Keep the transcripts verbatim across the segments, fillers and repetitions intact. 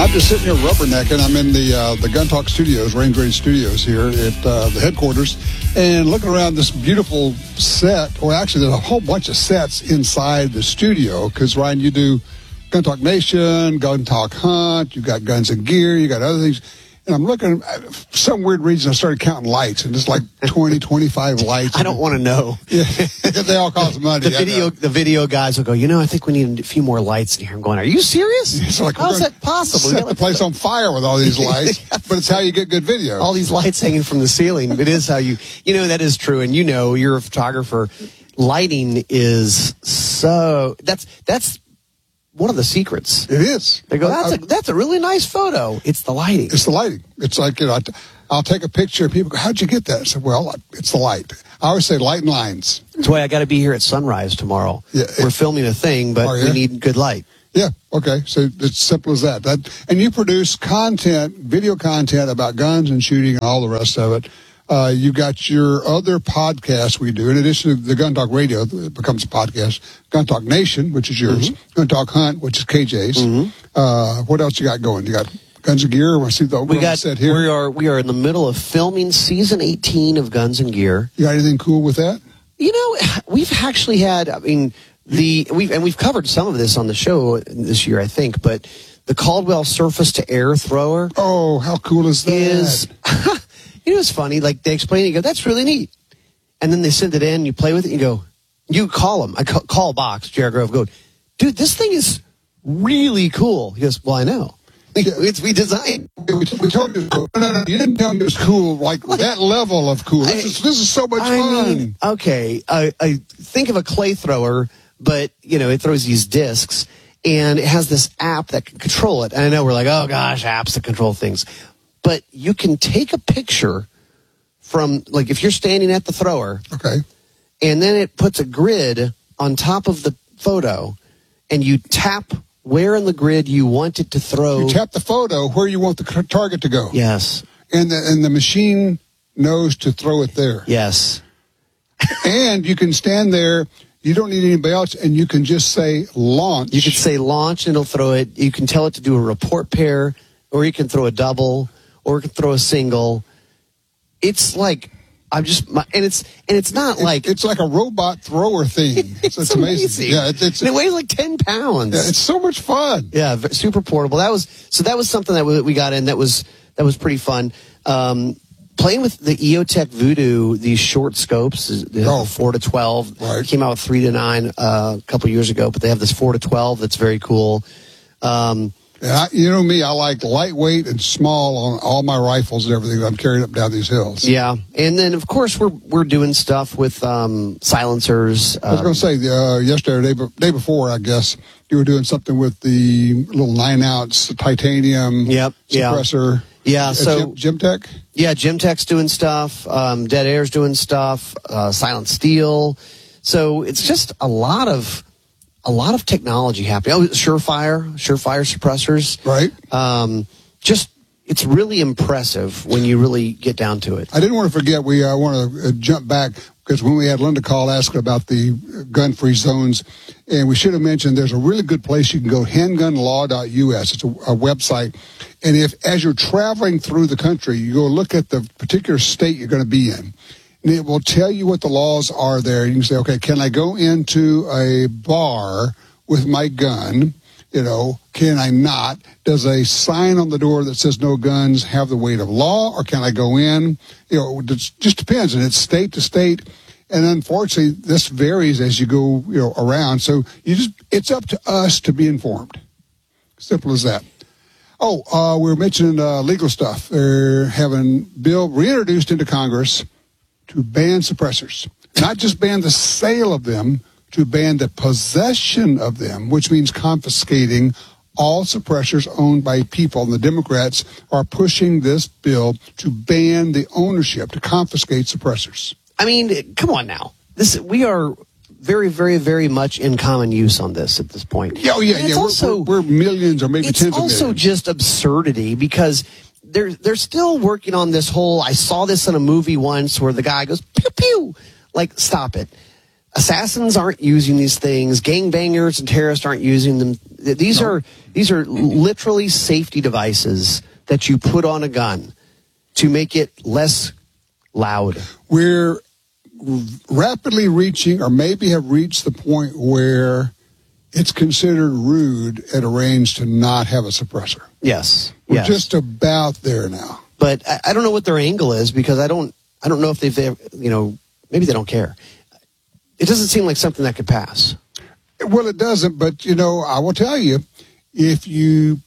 I'm just sitting here rubbernecking. I'm in the uh, the Gun Talk Studios, Range Range Studios here at uh, the headquarters, and looking around this beautiful set. Well, actually, there's a whole bunch of sets inside the studio because, Ryan, you do Gun Talk Nation, Gun Talk Hunt, you got Guns and Gear, you got other things. And I'm looking, for some weird reason, I started counting lights, and it's like twenty, twenty-five lights. I don't want to know. Yeah, they all cost money. The video, the video guys will go, you know, I think we need a few more lights in here. I'm going, are you serious? It's like, how's that possible? Set the place on fire with all these lights, Yeah. But it's how you get good video. All these lights hanging from the ceiling. It is how you, you know, that is true. And you know, you're a photographer. Lighting is so, that's, that's, one of the secrets. It is. They go, that's I, a that's a really nice photo. It's the lighting. It's the lighting. It's like, you know, I'll take a picture and people go, how'd you get that? I said, well, it's the light. I always say light and lines. That's why I got to be here at sunrise tomorrow. Yeah, We're it, filming a thing, but we need good light. Yeah, okay. So it's simple as that. that. And you produce content, video content about guns and shooting and all the rest of it. Uh, you got your other podcast we do, in addition to the Gun Talk Radio, it becomes a podcast, Gun Talk Nation, which is yours, mm-hmm. Gun Talk Hunt, which is K J's. Mm-hmm. Uh, what else you got going? You got Guns and Gear? I see the we got, set here. We are, we are in the middle of filming season eighteen of Guns and Gear. You got anything cool with that? You know, we've actually had, I mean, the, we've, and we've covered some of this on the show this year, I think, but the Caldwell Surface to Air Thrower. Oh, how cool is that? Is, you know, it's funny. Like, they explain it, you go, that's really neat. And then they send it in, you play with it, and you go, you call them. I call, call Box, Jared Grove, go, dude, this thing is really cool. He goes, well, I know. It's we designed. We, we told you, no, no, no, you didn't tell me it was cool, like, like that level of cool. This, I, is, this is so much I fun. Mean, okay, I, I think of a clay thrower, but, you know, it throws these discs, and it has this app that can control it. And I know we're like, oh, gosh, apps that control things. But you can take a picture from, like, if you're standing at the thrower. Okay. And then it puts a grid on top of the photo, and you tap where in the grid you want it to throw. You tap the photo where you want the target to go. Yes. And the, and the machine knows to throw it there. Yes. And you can stand there. You don't need anybody else, and you can just say launch. You can say launch, and it'll throw it. You can tell it to do a report pair, or you can throw a double, or you can throw a single. It's like, I'm just, and it's and it's not it, like it's like a robot thrower thing. It's, it's amazing. amazing. Yeah, it, it's and it weighs like ten pounds. Yeah, it's so much fun. Yeah, super portable. That was so. That was something that we got in. That was that was pretty fun. Um, playing with the E O Tech Voodoo, these short scopes, the oh, four to twelve. Right. Came out with three to nine uh, a couple years ago, but they have this four to twelve that's very cool. Um, And I, you know me, I like lightweight and small on all my rifles and everything that I'm carrying up down these hills. Yeah, and then of course we're we're doing stuff with um, silencers. I was going to say uh, yesterday, day, day before, I guess you were doing something with the little nine ounce titanium yep, suppressor. Yeah, yeah. So Gym, Gymtech. Yeah, Gymtech's doing stuff. Um, Dead Air's doing stuff. Uh, Silent Steel. So it's just a lot of. A lot of technology happening. Oh, Surefire, Surefire suppressors. Right. Um, just, it's really impressive when you really get down to it. I didn't want to forget, we uh, want to uh, jump back, because when we had Linda call asking about the gun-free zones, and we should have mentioned there's a really good place you can go, handgun law dot U S. It's a, a website. And if, as you're traveling through the country, you go look at the particular state you're going to be in. And it will tell you what the laws are there. You can say, okay, can I go into a bar with my gun? You know, can I not? Does a sign on the door that says no guns have the weight of law, or can I go in? You know, it just depends, and it's state to state. And unfortunately, this varies as you go, you know, around. So you just, it's up to us to be informed. Simple as that. Oh, uh, we were mentioning uh, legal stuff. They're having bill reintroduced into Congress to ban suppressors. Not just ban the sale of them, to ban the possession of them, which means confiscating all suppressors owned by people. And the Democrats are pushing this bill to ban the ownership, to confiscate suppressors. I mean, come on now. This we are very, very, very much in common use on this at this point. Yeah, oh, yeah, yeah. We're, also, we're, we're millions or maybe tens of millions. It's also just absurdity, because they're they're still working on this whole, I saw this in a movie once where the guy goes, pew, pew. Like, stop it. assassins aren't using these things. Gangbangers and terrorists aren't using them. These no. are these are literally safety devices that you put on a gun to make it less loud. We're rapidly reaching, or maybe have reached the point where it's considered rude at a range to not have a suppressor. Yes. We're yes. just about there now. But I, I don't know what their angle is, because I don't I don't know if they've, you know, maybe they don't care. It doesn't seem like something that could pass. Well, it doesn't, but, you know, I will tell you, if you,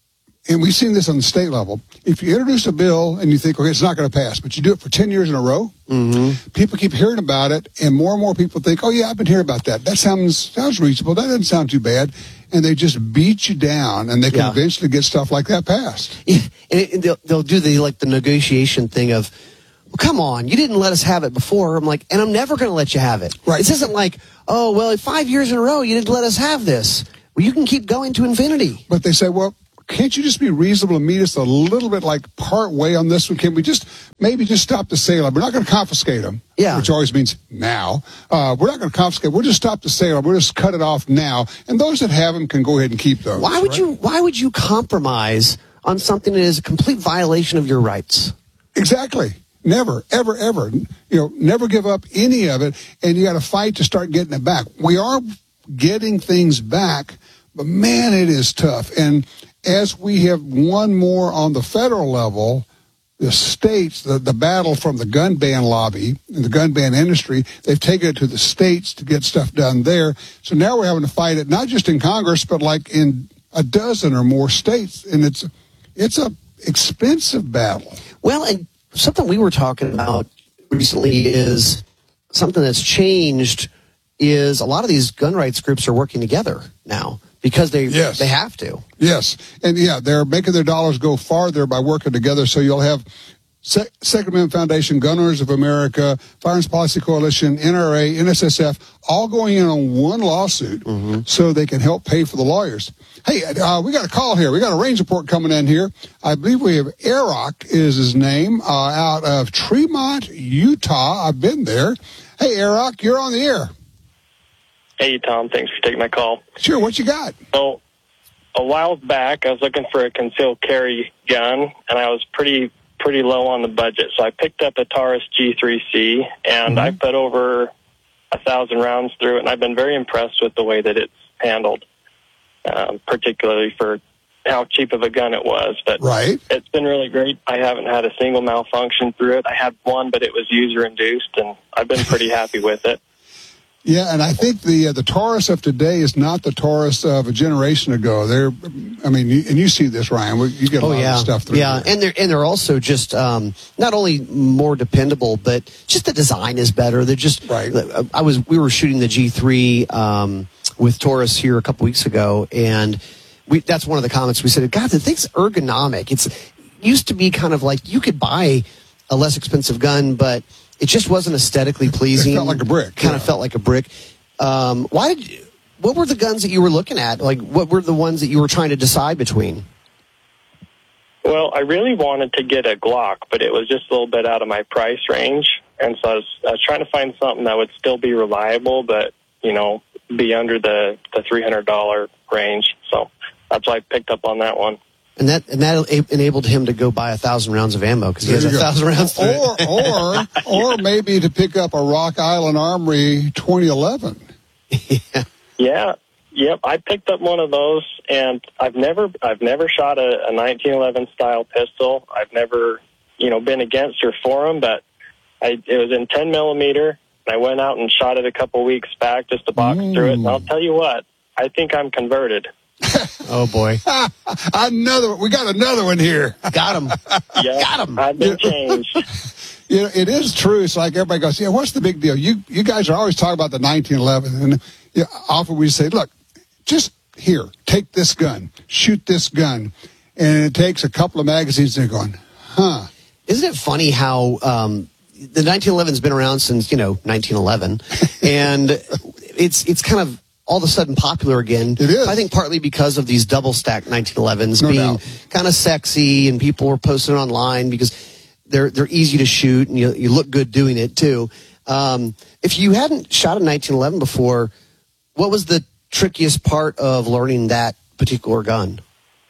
and we've seen this on the state level, if you introduce a bill and you think, okay, it's not going to pass, but you do it for ten years in a row, mm-hmm. people keep hearing about it, and more and more people think, oh, yeah, I've been hearing about that. That sounds sounds reasonable. That doesn't sound too bad. And they just beat you down, and they can yeah. eventually get stuff like that passed. Yeah. And they'll, they'll do the, like, the negotiation thing of, well, come on, you didn't let us have it before. I'm like, and I'm never going to let you have it. Right. This isn't like, oh, well, five years in a row, you didn't let us have this. Well, you can keep going to infinity. But they say, well, can't you just be reasonable and meet us a little bit like part way on this one? Can we just maybe just stop the sale? We're not going to confiscate them, yeah. which always means now. Uh, we're not going to confiscate. We'll just stop the sale. We'll just cut it off now. And those that have them can go ahead and keep those. Why would right? you? Why would you compromise on something that is a complete violation of your rights? Exactly. Never, ever, ever. You know, never give up any of it, and you got to fight to start getting it back. We are getting things back, but man, it is tough. And as we have won more on the federal level, the states, the, the battle from the gun ban lobby and the gun ban industry, they've taken it to the states to get stuff done there. So now we're having to fight it, not just in Congress, but like in a dozen or more states. And it's, it's a expensive battle. Well, and something we were talking about recently is something that's changed is a lot of these gun rights groups are working together now because they yes. they have to. Yes. And, yeah, they're making their dollars go farther by working together. So you'll have Se- Second Amendment Foundation, Gun Owners of America, Firearms Policy Coalition, N R A, N S S F, all going in on one lawsuit mm-hmm. so they can help pay for the lawyers. Hey, uh, we got a call here. We got a range report coming in here. I believe we have Arock is his name, uh, out of Tremont, Utah. I've been there. Hey, Arock, you're on the air. Hey, Tom. Thanks for taking my call. Sure. What you got? So, a while back, I was looking for a concealed carry gun, and I was pretty pretty low on the budget. So I picked up a Taurus G three C, and mm-hmm. I put over a thousand rounds through it, and I've been very impressed with the way that it's handled. Um, particularly for how cheap of a gun it was. But right. it's been really great. I haven't had a single malfunction through it. I had one, but it was user-induced, and I've been pretty happy with it. Yeah, and I think the uh, the Taurus of today is not the Taurus of a generation ago. They're, I mean, you, and you see this, Ryan. You get a oh, lot yeah. of stuff through. Yeah, there. and they're and they're also just um, not only more dependable, but just the design is better. They're just right. I was we were shooting the G three um, with Taurus here a couple weeks ago, and we that's one of the comments we said. God, the thing's ergonomic. It's it used to be kind of like you could buy a less expensive gun, but it just wasn't aesthetically pleasing. It felt like a brick. Kind yeah. of felt like a brick. Um, why did you, what were the guns that you were looking at? Like, what were the ones that you were trying to decide between? Well, I really wanted to get a Glock, but it was just a little bit out of my price range. And so I was, I was trying to find something that would still be reliable, but, you know, be under the, the three hundred dollars range. So that's why I picked up on that one. And that and that enabled him to go buy a thousand rounds of ammo because he has a thousand rounds. Or or or maybe to pick up a Rock Island Armory twenty eleven. yeah. Yeah. Yep. I picked up one of those, and I've never I've never shot a, a nineteen eleven style pistol. I've never you know been against or for them, but I it was in ten millimeter. And I went out and shot it a couple weeks back just to box mm. through it. And I'll tell you what, I think I'm converted. Oh boy! another, we got another one here. Got him. Yep, got him. I've been changed. You know, it is true. It's like everybody goes, "Yeah, what's the big deal?" You, you guys are always talking about the nineteen eleven, and you know, often we say, "Look, just here, take this gun, shoot this gun," and it takes a couple of magazines, and they're going, "Huh?" Isn't it funny how um, the nineteen eleven's been around since you know nineteen eleven, and it's it's kind of all of a sudden popular again. It is. I think partly because of these double stack nineteen elevens no being doubt. kind of sexy, and people were posting online because they're they're easy to shoot and you you look good doing it too. Um, if you hadn't shot a nineteen eleven before, what was the trickiest part of learning that particular gun?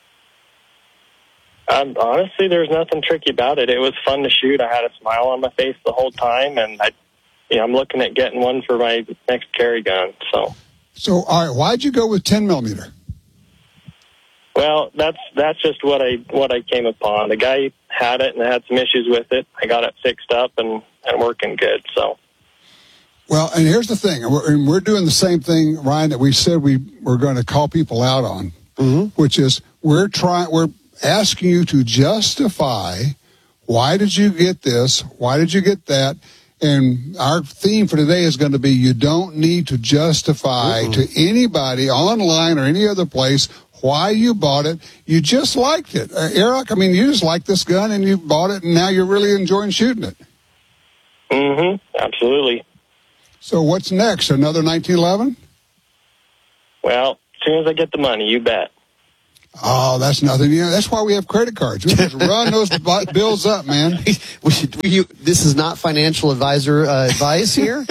Um, honestly, there's nothing tricky about it. It was fun to shoot. I had a smile on my face the whole time, and I, you know, I'm looking at getting one for my next carry gun. So, so all right, why'd you go with ten millimeter? Well, that's that's just what I what I came upon. The guy had it and had some issues with it. I got it fixed up and, and working good. So, well, and here's the thing, and we're, and we're doing the same thing, Ryan, that we said we were going to call people out on, mm-hmm. which is we're trying we're asking you to justify why did you get this, why did you get that, and our theme for today is going to be you don't need to justify mm-hmm. to anybody online or any other place why you bought it. You just liked it. Uh, Eric, I mean, you just like this gun and you bought it and now you're really enjoying shooting it. Mm-hmm. Absolutely. So what's next? Another nineteen eleven? Well, as soon as I get the money, you bet. Oh, that's nothing. You know, that's why we have credit cards. We just run those bills up, man. We should, we, this is not financial advisor uh, advice here.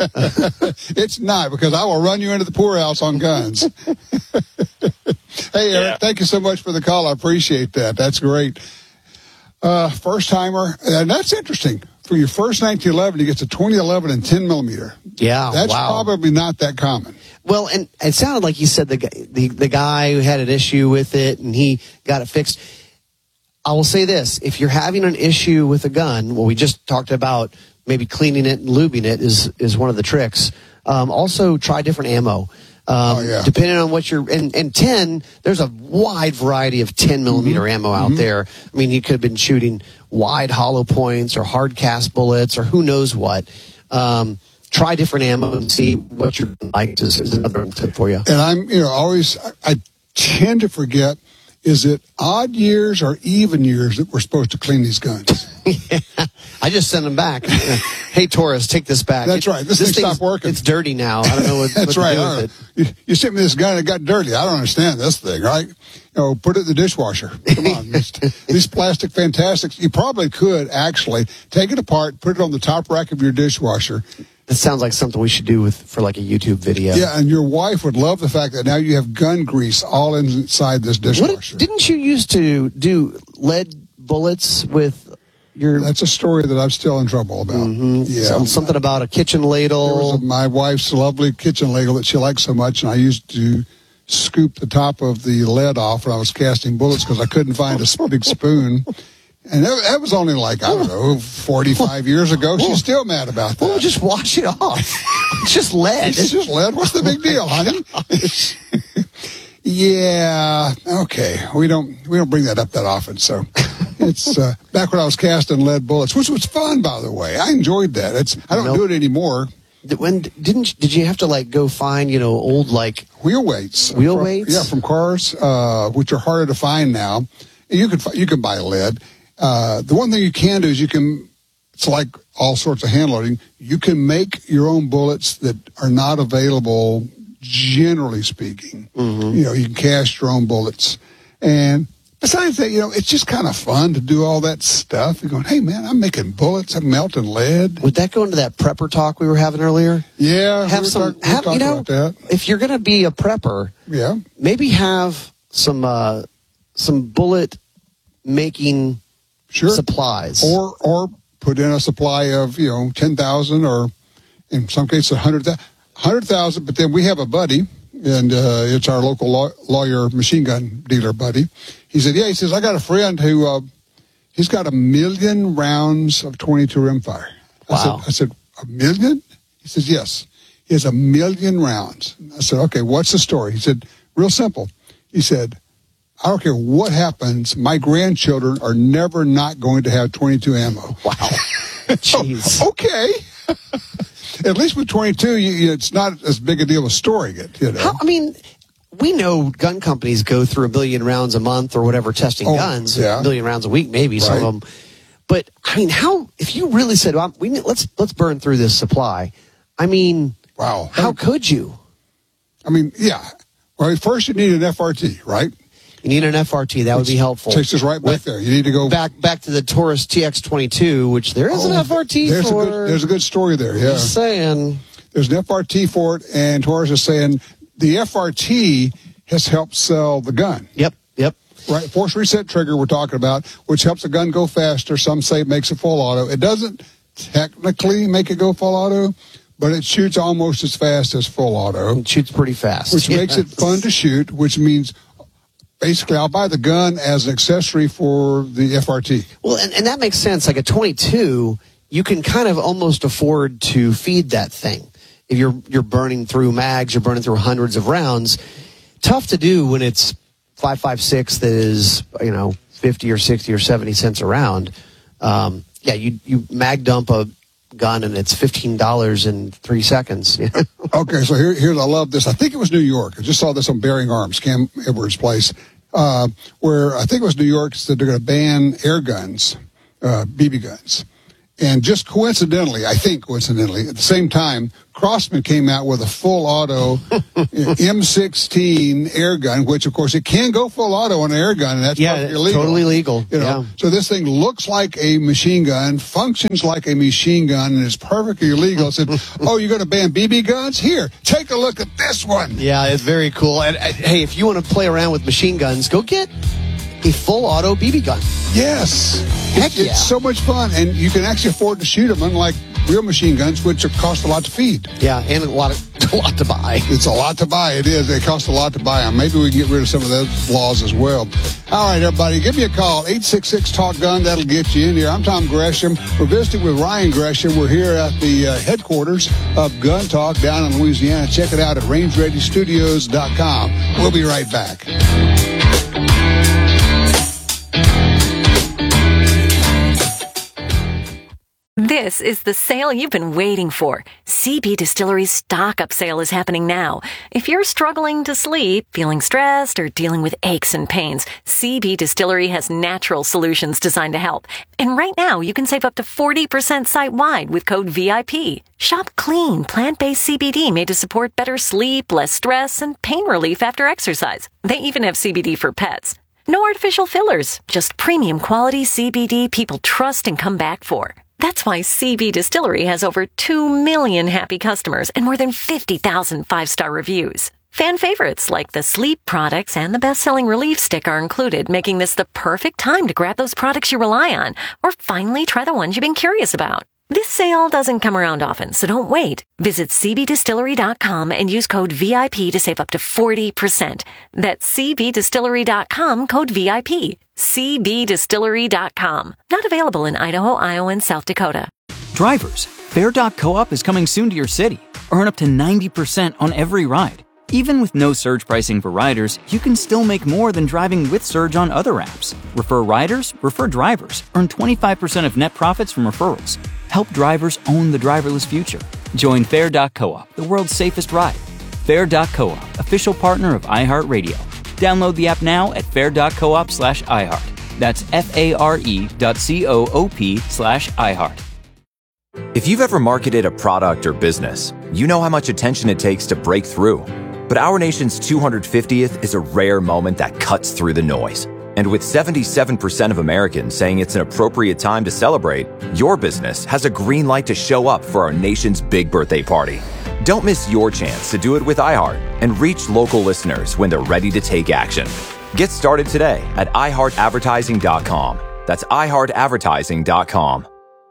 It's not, because I will run you into the poorhouse on guns. Hey, Eric, yeah. Thank you so much for the call. I appreciate that. That's great. Uh, first timer, and that's interesting. For your first nineteen eleven, you get to twenty eleven and ten millimeter. Yeah, that's wow. probably not that common. Well, and it sounded like you said the the the guy who had an issue with it and he got it fixed. I will say this: if you're having an issue with a gun, well, we just talked about maybe cleaning it and lubing it is is one of the tricks. Um, also, try different ammo. Um, oh, yeah. Depending on what you're, and, and ten, there's a wide variety of ten millimeter mm-hmm. ammo out mm-hmm. there. I mean, he could have been shooting wide hollow points or hard cast bullets or who knows what. Um, try different ammo and see what you like is, is another tip for you. And I'm, you know, always, I tend to forget, is it odd years or even years that we're supposed to clean these guns? Yeah. I just send them back. Hey, Taurus, take this back. That's it, right. This, this thing stopped working. It's dirty now. I don't know what, That's what right. to do with it. You, you sent me this gun and it got dirty. I don't understand this thing, right? You know, put it in the dishwasher. Come on. These plastic fantastics, you probably could actually take it apart, put it on the top rack of your dishwasher. That sounds like something we should do with for like a YouTube video. Yeah, and your wife would love the fact that now you have gun grease all inside this dishwasher. What, didn't you used to do lead bullets with your... That's a story that I'm still in trouble about. Mm-hmm. Yeah, Some, something about a kitchen ladle. There was a, my wife's lovely kitchen ladle that she liked so much, and I used to scoop the top of the lead off when I was casting bullets because I couldn't find a big spoon. And that, that was only like, I don't know, forty-five years ago. She's still mad about that. Well, just wash it off. It's just lead. It's just lead. What's the big deal, honey? Yeah, okay. We don't we don't bring that up that often. So it's uh, back when I was casting lead bullets, which was fun, by the way. I enjoyed that. It's I don't nope. do it anymore. When didn't did you have to like go find you know old like wheel weights? Wheel from, weights? Yeah, from cars, uh, which are harder to find now. You can you can buy lead. Uh, the one thing you can do is you can, it's like all sorts of hand loading, you can make your own bullets that are not available, generally speaking. Mm-hmm. You know, you can cast your own bullets. And besides that, you know, it's just kind of fun to do all that stuff. You're going, hey, man, I'm making bullets, I'm melting lead. Would that go into that prepper talk we were having earlier? Yeah. Have we some, talk, we have, you know, about that. If you're going to be a prepper, yeah, maybe have some, uh, some bullet making Sure. supplies, or or put in a supply of you know ten thousand, or in some cases a hundred hundred thousand. But then we have a buddy, and uh, it's our local law, lawyer machine gun dealer buddy. He said, "Yeah," he says, "I got a friend who uh, he's got a million rounds of twenty-two rimfire." Wow. I said, I said, "A million?" He says, "Yes, he has a million rounds." I said, "Okay, what's the story?" He said, "Real simple." He said, I don't care what happens, my grandchildren are never not going to have twenty-two ammo. Wow. Jeez. Okay. At least with twenty-two, you, you, it's not as big a deal of storing it. You know? How, I mean, we know gun companies go through a billion rounds a month or whatever testing oh, guns, yeah. a billion rounds a week, maybe right. some of them. But I mean, how? If you really said, well, "We let's let's burn through this supply," I mean, wow, how could you? I mean, yeah. Well, first you need an F R T, right? You need an F R T. That would be helpful. Takes us right back With, there. You need to go back back to the Taurus T X twenty-two, which there is oh, an F R T there's for. A good, there's a good story there, yeah. Just saying. There's an F R T for it, and Taurus is saying the F R T has helped sell the gun. Yep, yep. Right, force reset trigger we're talking about, which helps the gun go faster. Some say it makes it full auto. It doesn't technically make it go full auto, but it shoots almost as fast as full auto. It shoots pretty fast. Which yeah. makes it fun to shoot, which means basically I'll buy the gun as an accessory for the F R T. Well, and, and that makes sense. Like a twenty-two, you can kind of almost afford to feed that thing. If you're you're burning through mags, you're burning through hundreds of rounds. Tough to do when it's five five six that is, you know, fifty or sixty or seventy cents a round. Um, yeah, you, you mag dump a gun and it's fifteen dollars in three seconds. Okay, so here, here's, I love this. I think it was New York. I just saw this on Bearing Arms, Cam Edwards' place, uh, where I think it was New York said they're going to ban air guns, uh, B B guns. And just coincidentally, I think coincidentally, at the same time, Crossman came out with a full auto M sixteen air gun, which of course it can go full auto on an air gun, and that's yeah, perfectly legal. Totally legal. You know, yeah. So this thing looks like a machine gun, functions like a machine gun, and is perfectly legal. I said, "Oh, you're going to ban B B guns? Here, take a look at this one." Yeah, it's very cool. And uh, hey, if you want to play around with machine guns, go get a full auto B B gun. Yes. Heck it's, yeah. it's so much fun, and you can actually afford to shoot them, unlike real machine guns, which cost a lot to feed. Yeah, and a lot of, a lot to buy. It's a lot to buy. It is. It costs a lot to buy them. Maybe we can get rid of some of those laws as well. All right, everybody, give me a call. eight six six talk gun. That'll get you in here. I'm Tom Gresham. We're visiting with Ryan Gresham. We're here at the uh, headquarters of Gun Talk down in Louisiana. Check it out at range ready studios dot com. We'll be right back. This is the sale you've been waiting for. C B Distillery's stock up sale is happening now. If you're struggling to sleep, feeling stressed, or dealing with aches and pains, C B Distillery has natural solutions designed to help. And right now, you can save up to forty percent site-wide with code V I P. Shop clean, plant-based C B D made to support better sleep, less stress, and pain relief after exercise. They even have C B D for pets. No artificial fillers, just premium quality C B D people trust and come back for. That's why C B Distillery has over two million happy customers and more than fifty thousand five-star reviews. Fan favorites like the sleep products and the best-selling relief stick are included, making this the perfect time to grab those products you rely on or finally try the ones you've been curious about. This sale doesn't come around often, so don't wait. Visit C B distillery dot com and use code V I P to save up to forty percent. That's C B distillery dot com, code V I P. C B distillery dot com. Not available in Idaho, Iowa, and South Dakota. Drivers, Fair dot Co-op is coming soon to your city. Earn up to ninety percent on every ride. Even with no surge pricing for riders, you can still make more than driving with Surge on other apps. Refer riders, refer drivers. Earn twenty-five percent of net profits from referrals. Help drivers own the driverless future. Join Fair dot Co-op, the world's safest ride. Fair dot Co-op, official partner of iHeartRadio. Download the app now at fair dot coop slash iHeart. That's F-A-R-E dot C-O-O-P slash iHeart. If you've ever marketed a product or business, you know how much attention it takes to break through. But our nation's two hundred fiftieth is a rare moment that cuts through the noise. And with seventy-seven percent of Americans saying it's an appropriate time to celebrate, your business has a green light to show up for our nation's big birthday party. Don't miss your chance to do it with iHeart and reach local listeners when they're ready to take action. Get started today at i heart advertising dot com. That's i heart advertising dot com.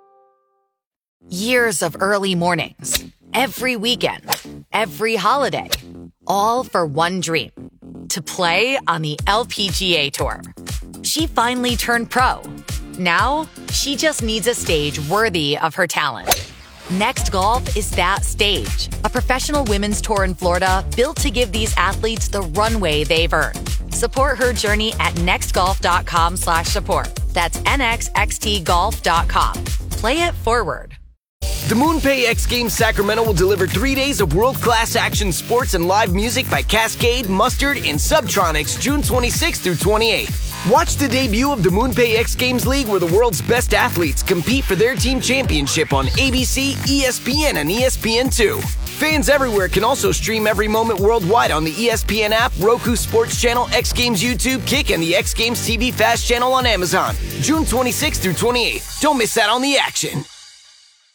Years of early mornings, every weekend, every holiday, all for one dream, to play on the L P G A Tour. She finally turned pro. Now, she just needs a stage worthy of her talent. Next Golf is that stage, a professional women's tour in Florida built to give these athletes the runway they've earned. Support her journey at next golf dot com slash support. That's N X X T golf dot com. Play it forward. The MoonPay X Games Sacramento will deliver three days of world-class action sports and live music by Cascade, Mustard, and Subtronics June twenty-sixth through twenty-eighth. Watch the debut of the MoonPay X Games League, where the world's best athletes compete for their team championship on A B C, E S P N, and E S P N two. Fans everywhere can also stream every moment worldwide on the E S P N app, Roku Sports Channel, X Games YouTube, Kick, and the X Games T V Fast channel on Amazon. June twenty-sixth through twenty-eighth. Don't miss out on the action.